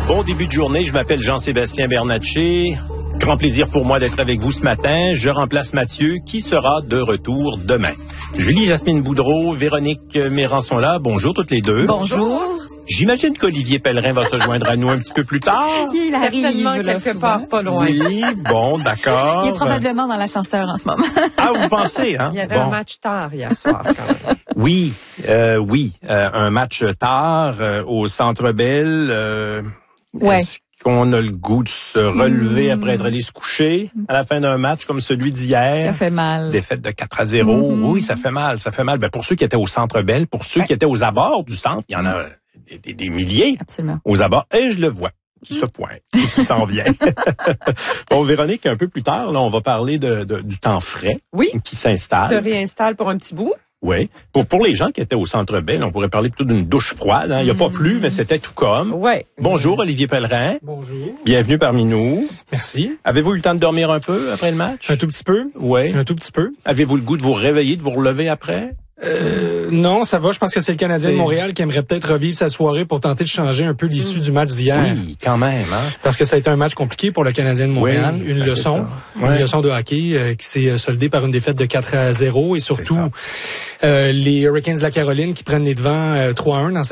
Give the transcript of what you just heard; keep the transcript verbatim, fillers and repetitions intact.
Bon début de journée, je m'appelle Jean-Sébastien Bernatchez. Grand plaisir pour moi d'être avec vous ce matin. Je remplace Mathieu, qui sera de retour demain. Julie-Jasmine Boudreau, Véronique Méran sont là. Bonjour toutes les deux. Bonjour. J'imagine qu'Olivier Pellerin va se joindre à nous un petit peu plus tard. Il arrive, certainement là, quelque souvent. part pas loin. Oui, bon, d'accord. Il est probablement dans l'ascenseur en ce moment. Ah, vous pensez, hein? Il y avait Bon. un match tard hier soir, quand même. Oui, euh, oui, euh, un match tard euh, au Centre Bell. Euh, Ouais. Est-ce qu'on a le goût de se relever Mm. après être allé se coucher à la fin d'un match comme celui d'hier? Ça fait mal. Défaite de quatre à zéro. Mm-hmm. Oui, ça fait mal, ça fait mal. Ben, pour ceux qui étaient au Centre Bell, pour ceux Ouais. qui étaient aux abords du centre, il y en a des, des, des milliers Absolument. aux abords. Et je le vois, qui se pointe et qui s'en vient. Bon, Véronique, un peu plus tard, là, on va parler de, de- du temps frais Oui, qui s'installe. se réinstalle pour un petit bout. Oui. Pour, pour les gens qui étaient au Centre Bell, on pourrait parler plutôt d'une douche froide. Hein. Il n'y a pas plu, mais c'était tout comme. Ouais. Bonjour, Olivier Pellerin. Bonjour. Bienvenue parmi nous. Merci. Avez-vous eu le temps de dormir un peu après le match? Un tout petit peu. Oui. Un tout petit peu. Avez-vous le goût de vous réveiller, de vous relever après? Euh, non, ça va. Je pense que c'est le Canadien C'est- de Montréal qui aimerait peut-être revivre sa soirée pour tenter de changer un peu l'issue du match d'hier. Oui, quand même. Hein? Parce que ça a été un match compliqué pour le Canadien de Montréal. Oui, une ben, c'est leçon. ça. Ouais. Une leçon de hockey euh, qui s'est euh, soldée par une défaite de quatre à zéro. Et surtout, ça. euh, les Hurricanes de la Caroline qui prennent les devants euh, trois à un dans